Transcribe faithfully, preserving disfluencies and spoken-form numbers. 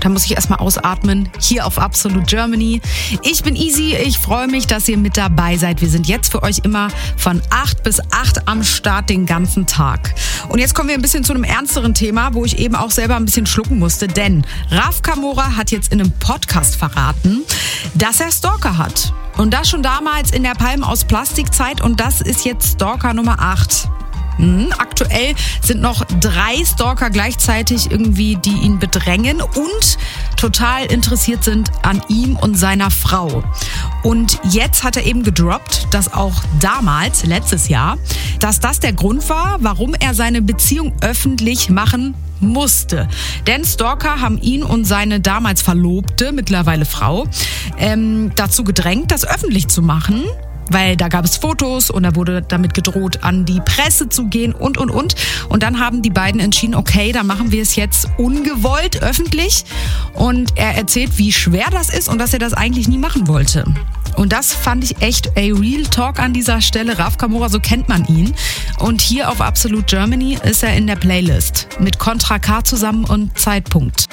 da muss ich erstmal ausatmen, hier auf Absolute Germany. Ich bin Easy, ich freue mich, dass ihr mit dabei seid. Wir sind jetzt für euch immer von acht bis acht am Start den ganzen Tag. Und jetzt kommen wir ein bisschen zu einem ernsteren Thema, wo ich eben auch selber ein bisschen schlucken musste, denn Raf Kamora hat jetzt in einem Podcast verraten, dass er Stalker hat. Und das schon damals in der Palmen aus Plastikzeit und das ist jetzt Stalker Nummer acht. Hm, aktuell sind noch drei Stalker gleichzeitig irgendwie, die ihn bedrängen und total interessiert sind an ihm und seiner Frau. Und jetzt hat er eben gedroppt, dass auch damals, letztes Jahr, dass das der Grund war, warum er seine Beziehung öffentlich machen musste. Denn Stalker haben ihn und seine damals Verlobte, mittlerweile Frau, ähm, dazu gedrängt, das öffentlich zu machen. Weil da gab es Fotos und da wurde damit gedroht, an die Presse zu gehen und, und, und. Und dann haben die beiden entschieden, okay, dann machen wir es jetzt ungewollt öffentlich. Und er erzählt, wie schwer das ist und dass er das eigentlich nie machen wollte. Und das fand ich echt a real talk an dieser Stelle. Raf Kamora, so kennt man ihn. Und hier auf Absolute Germany ist er in der Playlist mit Contra K zusammen und Zeitpunkt.